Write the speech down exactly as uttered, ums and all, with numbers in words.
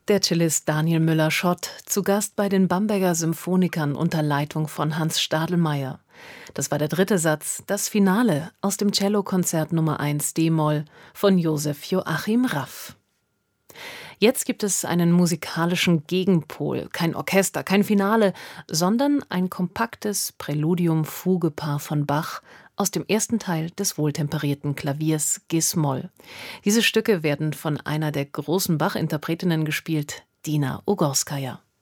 Der Cellist Daniel Müller-Schott, zu Gast bei den Bamberger Symphonikern unter Leitung von Hans Stadelmeier. Das war der dritte Satz, das Finale aus dem Cellokonzert Nummer eins d-Moll von Josef Joachim Raff. Jetzt gibt es einen musikalischen Gegenpol, kein Orchester, kein Finale, sondern ein kompaktes Präludium-Fuge-Paar von Bach aus dem ersten Teil des wohltemperierten Klaviers Gs-Moll. Diese Stücke werden von einer der großen Bach-Interpretinnen gespielt, Dina Ugorskaja.